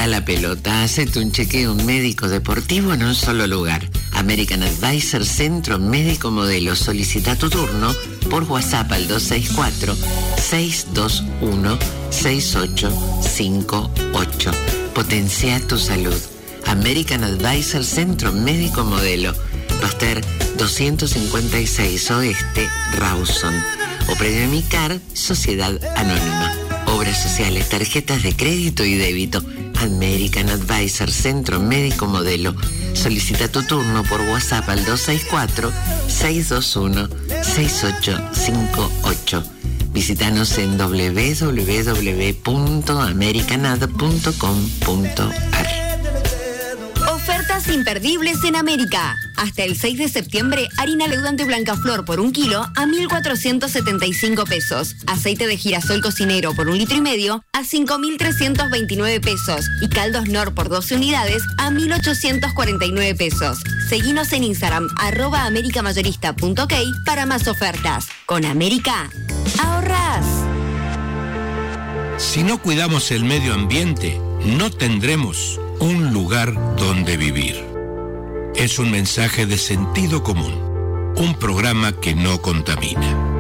Deja la pelota, hacete un chequeo médico deportivo en un solo lugar. American Advisor Centro Médico Modelo. Solicita tu turno por WhatsApp al 264-621-6858. Potencia tu salud. American Advisor Centro Médico Modelo. Pasteur 256 Oeste, Rawson. O Premiamicar, Sociedad Anónima. Obras sociales, tarjetas de crédito y débito. American Advisor Centro Médico Modelo. Solicita tu turno por WhatsApp al 264-621-6858. Visítanos en www.americanad.com.ar. Ofertas imperdibles en América. Hasta el 6 de septiembre, harina leudante Blancaflor por 1 kilo a 1.475 pesos. Aceite de girasol cocinero por 1,5 litros a 5.329 pesos. Y caldos Nor por 12 unidades a 1.849 pesos. Seguinos en Instagram, @americamayorista.ok para más ofertas. Con América, ahorrás. Si no cuidamos el medio ambiente, no tendremos un lugar donde vivir. Es un mensaje de sentido común, un programa que no contamina.